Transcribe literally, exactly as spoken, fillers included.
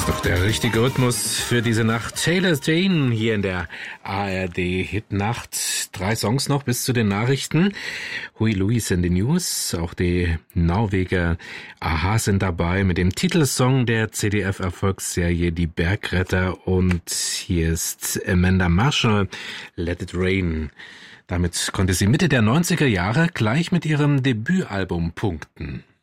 Doch der richtige Rhythmus für diese Nacht. Taylor Dane hier in der A R D-Hitnacht. Drei Songs noch bis zu den Nachrichten. Huey Lewis in den News. Auch die Norweger Aha sind dabei mit dem Titelsong der C D F-Erfolgsserie Die Bergretter. Und hier ist Amanda Marshall, Let It Rain. Damit konnte sie Mitte der neunziger Jahre gleich mit ihrem Debütalbum punkten.